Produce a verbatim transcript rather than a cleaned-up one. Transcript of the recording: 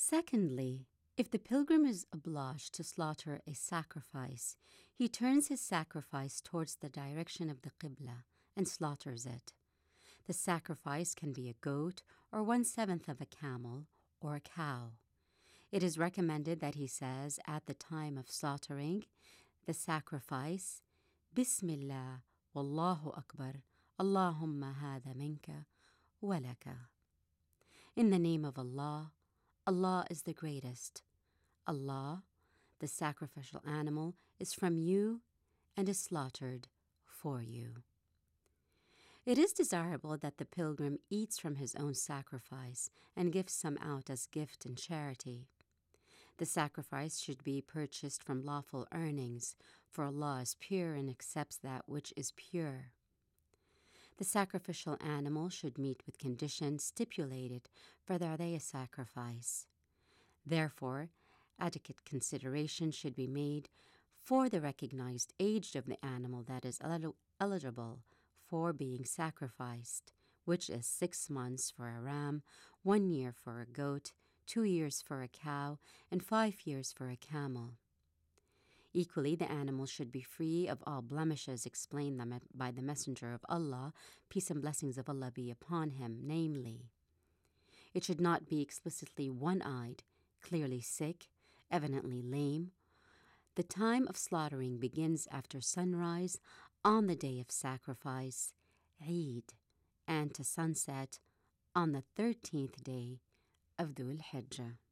Secondly, if the pilgrim is obliged to slaughter a sacrifice, he turns his sacrifice towards the direction of the Qibla and slaughters it. The sacrifice can be a goat or one-seventh of a camel or a cow. It is recommended that he says at the time of slaughtering the sacrifice, Bismillah, Wallahu Akbar, Allahumma hadha minka, walaka. In the name of Allah, Allah is the greatest. Allah, the sacrificial animal, is from you and is slaughtered for you. It is desirable that the pilgrim eats from his own sacrifice and gives some out as gift and charity. The sacrifice should be purchased from lawful earnings, for Allah is pure and accepts that which is pure. The sacrificial animal should meet with conditions stipulated for their sacrifice. Therefore, adequate consideration should be made for the recognized age of the animal that is el- eligible for being sacrificed, which is six months for a ram, one year for a goat, two years for a cow, and five years for a camel. Equally, the animal should be free of all blemishes explained them by the Messenger of Allah, peace and blessings of Allah be upon him, namely, it should not be explicitly one-eyed, clearly sick, evidently lame. The time of slaughtering begins after sunrise on the day of sacrifice, Eid, and to sunset on the thirteenth day of Dhul Hijjah.